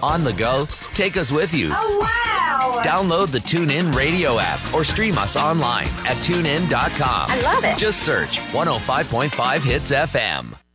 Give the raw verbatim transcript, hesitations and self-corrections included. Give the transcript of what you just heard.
On the go, take us with you. Oh, wow! Download the TuneIn Radio app or stream us online at tune in dot com. I love it. Just search one oh five point five Hits F M.